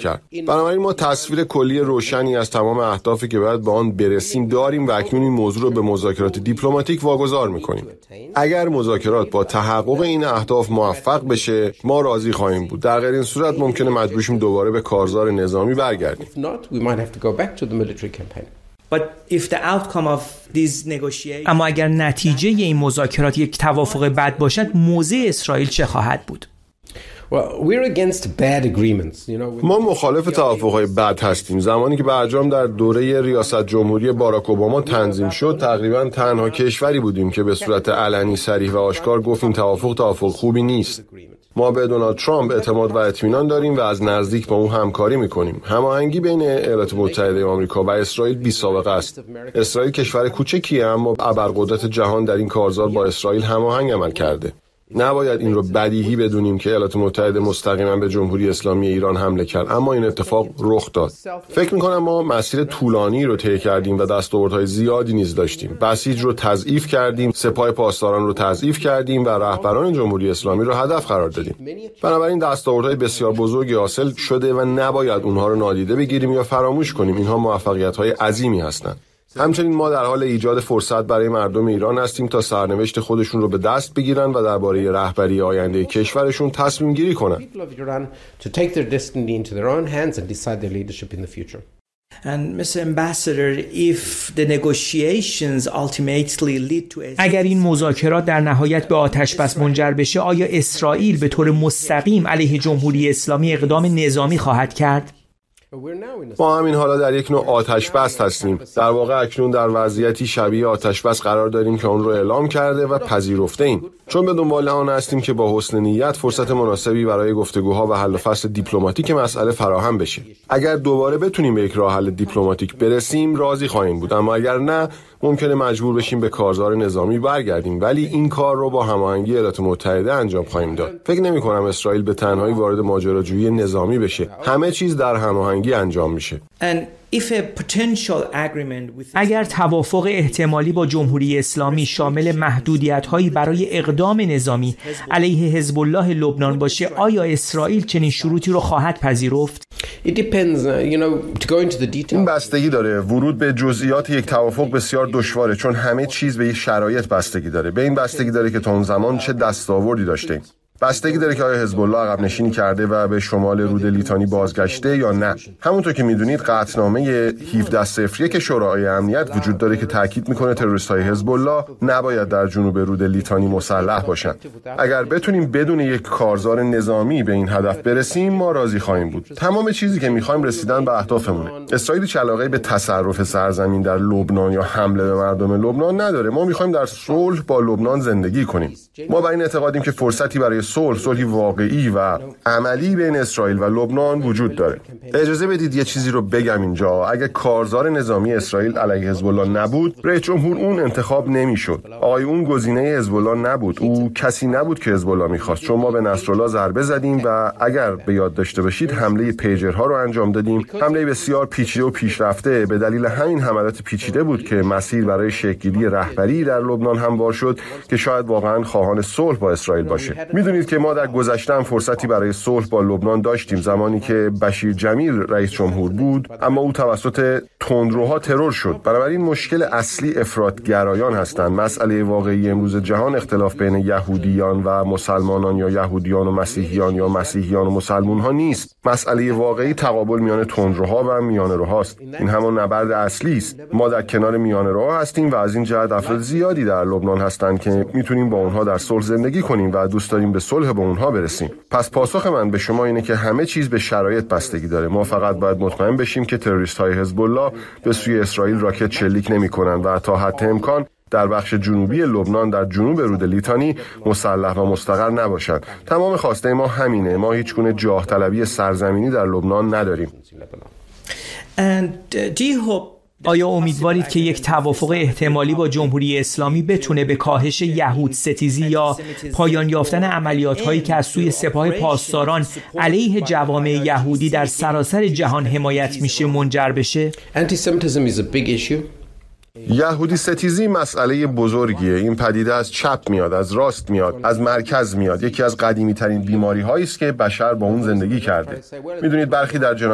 کرد. بنابراین ما تصویر کلی روشنی از تمام اهدافی که باید به آن برسیم داریم و اکنون این موضوع رو به مذاکرات دیپلماتیک واگذار می‌کنیم. اگر مذاکرات با تحقق این اهداف موفق بشه، ما راضی خواهیم بود. در غیر این صورت ممکنه مجبور شیم دوباره به کارزار نظامی برگردیم. اما اگر نتیجه این مذاکرات یک توافق بد باشد، موضع اسرائیل چه خواهد بود؟ ما مخالف توافق‌های بد هستیم. زمانی که برجام در دوره ریاست جمهوری باراک اوباما تنظیم شد، تقریباً تنها کشوری بودیم که به صورت علنی، صریح و آشکار گفت این توافق خوبی نیست. ما به دونالد ترامپ اعتماد و اطمینان داریم و از نزدیک با اون همکاری می‌کنیم. هماهنگی بین ایالات متحده آمریکا و اسرائیل بی‌سابقه است. اسرائیل کشور کوچکیه، اما ابرقدرت جهان در این کارزار با اسرائیل هماهنگ عمل کرده. نباید این رو بدیهی بدونیم که ایالات متحده مستقیما به جمهوری اسلامی ایران حمله کرد، اما این اتفاق رخ داد. فکر می‌کنم ما مسیر طولانی رو طی کردیم و دستاوردهای زیادی نیز داشتیم. بسیج رو تضعیف کردیم، سپاه پاسداران رو تضعیف کردیم و رهبران جمهوری اسلامی رو هدف قرار دادیم. بنابراین دستاوردهای بسیار بزرگی حاصل شده و نباید اونها رو نادیده بگیریم یا فراموش کنیم. اینها موفقیت‌های عظیمی هستند. همچنین ما در حال ایجاد فرصت برای مردم ایران هستیم تا سرنوشت خودشون رو به دست بگیرن و درباره رهبری آینده کشورشون تصمیم گیری کنن. اگر این مذاکرات در نهایت به آتش‌بس منجر بشه، آیا اسرائیل به طور مستقیم علیه جمهوری اسلامی اقدام نظامی خواهد کرد؟ ما همین حالا در یک نوع آتش‌بس هستیم. در واقع اکنون در وضعیتی شبیه آتش‌بس قرار داریم که اون رو اعلام کرده و پذیرفته ایم. چون به دنبال آن هستیم که با حسن نیت فرصت مناسبی برای گفتگوها و حل و فصل دیپلماتیک مسئله فراهم بشه. اگر دوباره بتونیم به یک راه حل دیپلماتیک برسیم، راضی خواهیم بود، اما اگر نه، ممکنه مجبور بشیم به کارزار نظامی برگردیم، ولی این کار رو با هماهنگی ایالات متحده انجام خواهیم داد. فکر نمی‌کنم اسرائیل به تنهایی وارد ماجراجویی نظامی بشه. همه چیز در هماهنگی انجام میشه. اگر توافق احتمالی با جمهوری اسلامی شامل محدودیت‌هایی برای اقدام نظامی علیه حزب الله لبنان باشه، آیا اسرائیل چنین شروطی رو خواهد پذیرفت؟ این بستگی داره. ورود به جزئیات یک توافق بسیار دشواره، چون همه چیز به یک شرایط بستگی داره. به این بستگی داره که تا اون زمان چه دستاوردی داشتیم. بستگی داره که آیا حزب الله عقب نشینی کرده و به شمال رود لیتانی بازگشته یا نه. همونطور که میدونید قطعنامه 1701 شورای امنیت وجود داره که تاکید میکنه تروریست‌های حزب الله نباید در جنوب رود لیتانی مسلح باشن. اگر بتونیم بدون یک کارزار نظامی به این هدف برسیم، ما راضی خواهیم بود. تمام چیزی که میخوایم رسیدن به اهدافمونه. اسرائیل علاقه به تصرف سرزمین در لبنان یا حمله به مردم لبنان نداره. ما میخوایم در صلح با لبنان زندگی کنیم. ما بر این اعتقادیم که فرصتی برای صلحی واقعی و عملی بین اسرائیل و لبنان وجود داره. اجازه بدید یه چیزی رو بگم اینجا. اگه کارزار نظامی اسرائیل علیه حزب الله نبود، رئیس جمهور اون انتخاب نمیشد. آقای اون گزینه حزب الله نبود. او کسی نبود که حزب الله میخواست. چون ما به نصرالله ضربه زدیم و اگر به یاد داشته باشید حمله پیجرها رو انجام دادیم. حمله بسیار پیچیده و پیشرفته. به دلیل همین حملات پیچیده بود که مسیر برای شکل‌گیری رهبری در لبنان هموار شد که شاید واقعا خواهان صلح با اسرائیل باشه. میدونید که ما در گذشته فرصتی برای صلح با لبنان داشتیم زمانی که بشیر جمیل رئیس جمهور بود، اما او توسط تندروها ترور شد. بنابراین مشکل اصلی افراطگرایان هستند. مسئله واقعی امروز جهان اختلاف بین یهودیان و مسلمانان یا یهودیان و مسیحیان یا مسیحیان و مسلمان ها نیست. مسئله واقعی تقابل میان تندروها و میانه‌روهاست. این همان نبرد اصلی است. ما در کنار میانه‌روها هستیم و از این جهت افراد زیادی در لبنان هستند که میتونیم با اونها در صلح زندگی کنیم و دوست داریم به صلح با اونها برسیم. پس پاسخ من به شما اینه که همه چیز به شرایط بستگی داره. ما فقط باید مطمئن بشیم که تروریست‌های حزب الله به سوی اسرائیل راکت شلیک نمی‌کنند و تا حد امکان در بخش جنوبی لبنان در جنوب رود لیتانی مسلح و مستقر نباشند. تمام خواسته ما همینه. ما هیچ گونه جاه طلبی سرزمینی در لبنان نداریم. آیا امیدوارید که یک توافق احتمالی با جمهوری اسلامی بتونه به کاهش یهود ستیزی یا پایان یافتن عملیات‌هایی که از سوی سپاه پاسداران علیه جوامع یهودی در سراسر جهان حمایت میشه منجر بشه؟ یهودی ستیزی مسئله بزرگیه. این پدیده از چپ میاد، از راست میاد، از مرکز میاد. یکی از قدیمی ترین بیماری هایی است که بشر با اون زندگی کرده. میدونید برخی در